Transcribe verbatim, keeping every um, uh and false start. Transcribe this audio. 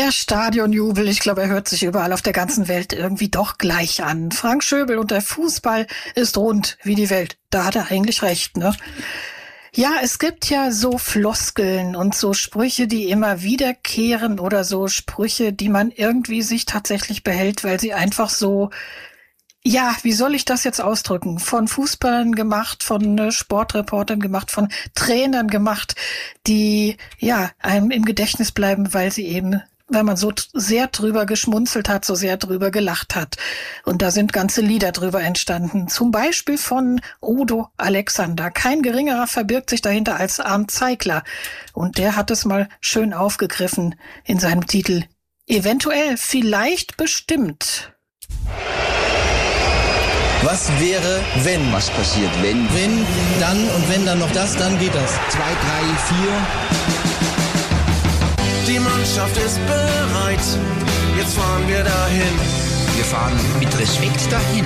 Der Stadionjubel, ich glaube, er hört sich überall auf der ganzen Welt irgendwie doch gleich an. Frank Schöbel und der Fußball ist rund wie die Welt. Da hat er eigentlich recht, ne? Ja, es gibt ja so Floskeln und so Sprüche, die immer wiederkehren oder so Sprüche, die man irgendwie sich tatsächlich behält, weil sie einfach so, ja, wie soll ich das jetzt ausdrücken? Von Fußballern gemacht, von Sportreportern gemacht, von Trainern gemacht, die, ja, einem im Gedächtnis bleiben, weil sie eben, wenn man so sehr drüber geschmunzelt hat, so sehr drüber gelacht hat. Und da sind ganze Lieder drüber entstanden. Zum Beispiel von Udo Alexander. Kein geringerer verbirgt sich dahinter als Arndt Zeigler. Und der hat es mal schön aufgegriffen in seinem Titel. Eventuell, vielleicht, bestimmt. Was wäre, wenn? Was passiert, wenn? Wenn, dann und wenn dann noch das, dann geht das. Zwei, drei, vier... Die Mannschaft ist bereit, jetzt fahren wir dahin. Wir fahren mit Respekt dahin.